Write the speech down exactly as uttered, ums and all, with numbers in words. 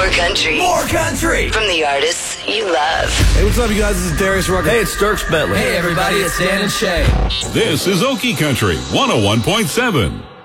More country. More country. From the artists you love. Hey, what's up, you guys? This is Darius Rucker. Hey, it's Dierks Bentley. Hey, everybody, it's Dan and Shay. This is Okie Country one oh one point seven.